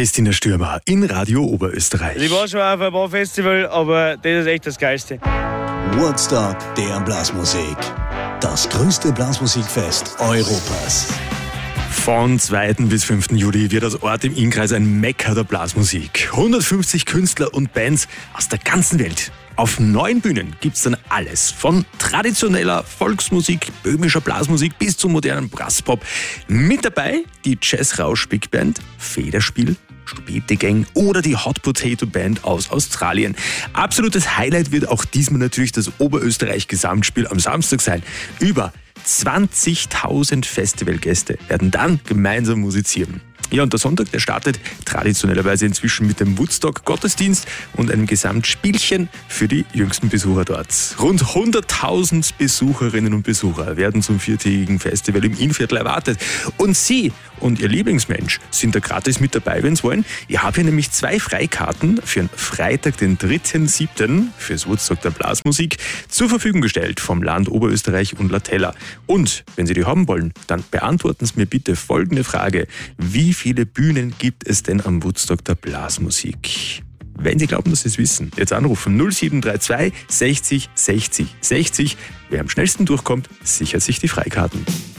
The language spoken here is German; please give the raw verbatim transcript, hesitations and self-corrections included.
Christina Stürmer in Radio Oberösterreich. Ich war schon auf ein paar Festival, aber das ist echt das Geilste. Woodstock der Blasmusik. Das größte Blasmusikfest Europas. Von zweiten bis fünften Juli wird das Ort im Innkreis ein Mekka der Blasmusik. hundertfünfzig Künstler und Bands aus der ganzen Welt. Auf neun Bühnen gibt's dann alles. Von traditioneller Volksmusik, böhmischer Blasmusik bis zum modernen Brasspop. Mit dabei die Jazzrausch Big Band, Federspiel, Stupete Gang oder die Hot Potato Band aus Australien. Absolutes Highlight wird auch diesmal natürlich das Oberösterreich-Gesamtspiel am Samstag sein. Über zwanzigtausend Festivalgäste werden dann gemeinsam musizieren. Ja, und der Sonntag, der startet traditionellerweise inzwischen mit dem Woodstock-Gottesdienst und einem Gesamtspielchen für die jüngsten Besucher dort. Rund hunderttausend Besucherinnen und Besucher werden zum viertägigen Festival im Innviertel erwartet. Und Sie und Ihr Lieblingsmensch sind da gratis mit dabei, wenn Sie wollen. Ich habe hier nämlich zwei Freikarten für den Freitag, den dritten siebten fürs Woodstock der Blasmusik zur Verfügung gestellt vom Land Oberösterreich und Latella. Und wenn Sie die haben wollen, dann beantworten Sie mir bitte folgende Frage. Wie viele Bühnen gibt es denn am Woodstock der Blasmusik? Wenn Sie glauben, dass Sie es wissen, jetzt anrufen null sieben drei zwei sechzig sechzig sechzig. Wer am schnellsten durchkommt, sichert sich die Freikarten.